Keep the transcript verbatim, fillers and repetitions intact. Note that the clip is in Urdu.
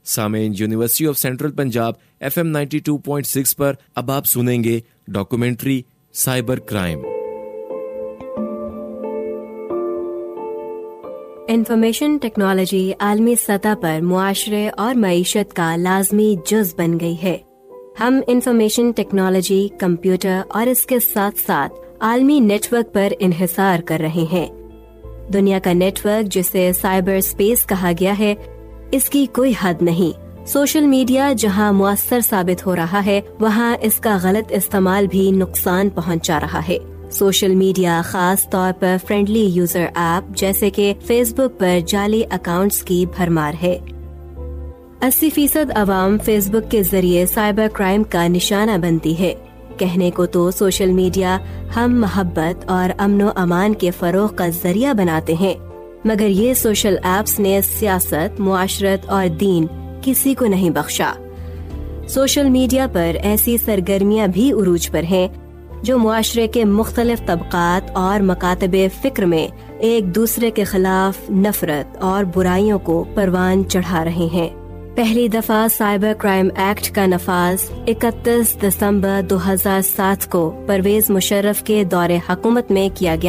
سامعین، university of central Punjab F M ninety two point six پر اب آپ سنیں گے documentary cyber crime. Information technology عالمی سطح پر معاشرے اور معیشت کا لازمی جز بن گئی ہے۔ ہم انفارمیشن ٹیکنالوجی، کمپیوٹر اور اس کے ساتھ ساتھ عالمی نیٹ ورک پر انحصار کر رہے ہیں۔ دنیا کا نیٹ ورک، جسے سائبر اسپیس کہا گیا ہے، اس کی کوئی حد نہیں۔ سوشل میڈیا جہاں مؤثر ثابت ہو رہا ہے، وہاں اس کا غلط استعمال بھی نقصان پہنچا رہا ہے۔ سوشل میڈیا خاص طور پر فرینڈلی یوزر ایپ جیسے کہ فیس بک پر جعلی اکاؤنٹس کی بھرمار ہے۔ اسی فیصد عوام فیس بک کے ذریعے سائبر کرائم کا نشانہ بنتی ہے۔ کہنے کو تو سوشل میڈیا ہم محبت اور امن و امان کے فروغ کا ذریعہ بناتے ہیں، مگر یہ سوشل ایپس نے سیاست، معاشرت اور دین کسی کو نہیں بخشا۔ سوشل میڈیا پر ایسی سرگرمیاں بھی عروج پر ہیں جو معاشرے کے مختلف طبقات اور مکاتب فکر میں ایک دوسرے کے خلاف نفرت اور برائیوں کو پروان چڑھا رہے ہیں۔ پہلی دفعہ سائبر کرائم ایکٹ کا نفاذ اکتیس دسمبر دو ہزار سات کو پرویز مشرف کے دور حکومت میں کیا گیا۔